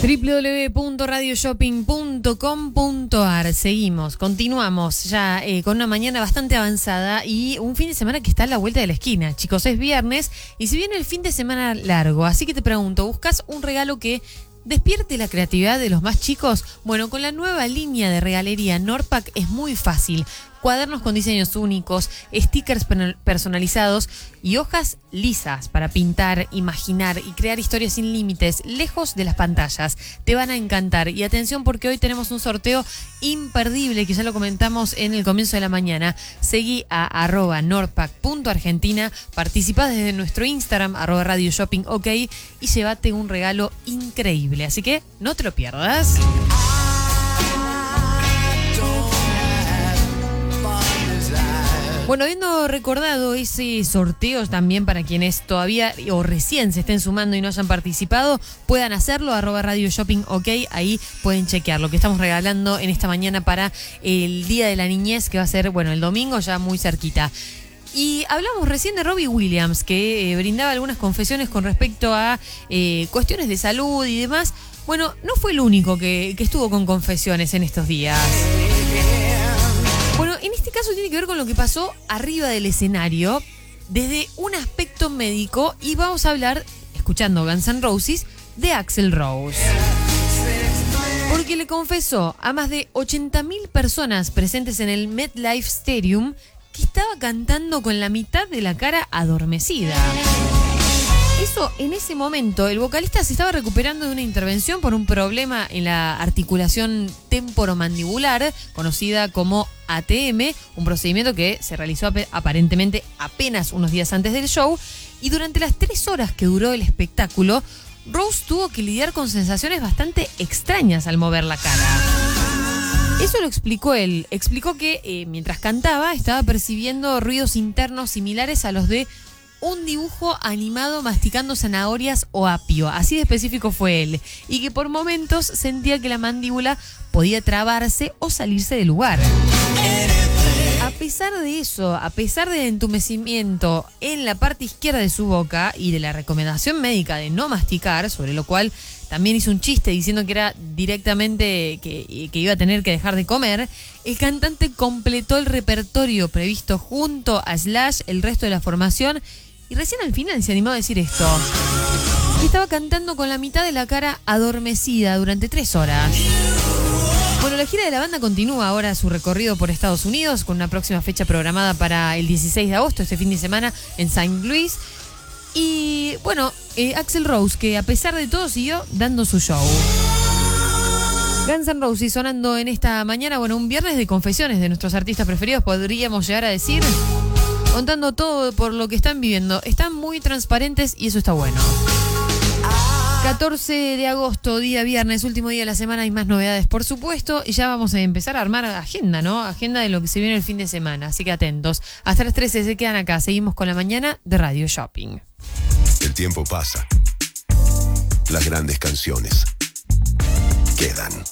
www.radioshopping.com.ar. Seguimos, continuamos ya con una mañana bastante avanzada y un fin de semana que está a la vuelta de la esquina. Chicos, es viernes y si viene el fin de semana largo, así que te pregunto, ¿buscas un regalo que despierte la creatividad de los más chicos? Bueno, con la nueva línea de regalería Norpack es muy fácil. Cuadernos con diseños únicos, stickers personalizados y hojas lisas para pintar, imaginar y crear historias sin límites, lejos de las pantallas. Te van a encantar. Y atención porque hoy tenemos un sorteo imperdible que ya lo comentamos en el comienzo de la mañana. Seguí a @norpack.argentina, participá desde nuestro Instagram, @radioshoppingok y llévate un regalo increíble. Así que no te lo pierdas. Bueno, habiendo recordado ese sorteo también para quienes todavía o recién se estén sumando y no hayan participado, puedan hacerlo, @radioshoppingok, ahí pueden chequear lo que estamos regalando en esta mañana para el Día de la Niñez, que va a ser, bueno, el domingo ya muy cerquita. Y hablamos recién de Robbie Williams, que brindaba algunas confesiones con respecto a cuestiones de salud y demás. Bueno, no fue el único que estuvo con confesiones en estos días. Bueno, en este caso tiene que ver con lo que pasó arriba del escenario, desde un aspecto médico, y vamos a hablar, escuchando Guns N' Roses, de Axl Rose. Porque le confesó a más de 80.000 personas presentes en el MetLife Stadium que estaba cantando con la mitad de la cara adormecida. Eso, en ese momento, el vocalista se estaba recuperando de una intervención por un problema en la articulación temporomandibular, conocida como ATM, un procedimiento que se realizó aparentemente apenas unos días antes del show, y durante las 3 horas que duró el espectáculo, Rose tuvo que lidiar con sensaciones bastante extrañas al mover la cara. Eso lo explicó él. Explicó que mientras cantaba estaba percibiendo ruidos internos similares a los de un dibujo animado masticando zanahorias o apio, así de específico fue él, y que por momentos sentía que la mandíbula podía trabarse o salirse del lugar. A pesar de eso, a pesar del entumecimiento en la parte izquierda de su boca y de la recomendación médica de no masticar, sobre lo cual también hizo un chiste diciendo que era directamente que iba a tener que dejar de comer, el cantante completó el repertorio previsto junto a Slash, el resto de la formación, y recién al final se animó a decir esto. Estaba cantando con la mitad de la cara adormecida durante 3 horas. Bueno, la gira de la banda continúa ahora su recorrido por Estados Unidos, con una próxima fecha programada para el 16 de agosto, este fin de semana, en St. Louis. Y bueno, Axl Rose, que a pesar de todo siguió dando su show. Guns N' Roses sonando en esta mañana, bueno, un viernes de confesiones de nuestros artistas preferidos, podríamos llegar a decir, contando todo por lo que están viviendo. Están muy transparentes y eso está bueno. 14 de agosto, día viernes, último día de la semana, hay más novedades, por supuesto, y ya vamos a empezar a armar agenda, ¿no? Agenda de lo que se viene el fin de semana, así que atentos. Hasta las 13 se quedan acá, seguimos con la mañana de Radio Shopping. El tiempo pasa. Las grandes canciones quedan.